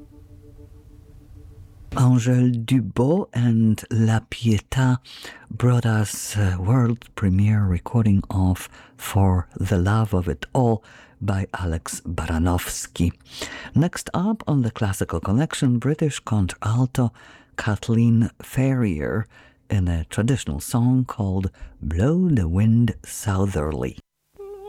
Angèle Dubos and La Pietà brought us a world premiere recording of For the Love of It All by Alex Baranowski. Next up on the Classical Collection, British contralto Kathleen Ferrier in a traditional song called Blow the Wind Southerly.